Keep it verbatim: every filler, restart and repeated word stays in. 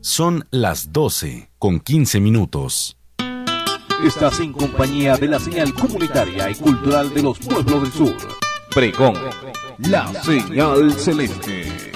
Son las doce con quince minutos. Estás en compañía de la señal comunitaria y cultural de los pueblos del sur. Pregón, la señal celeste.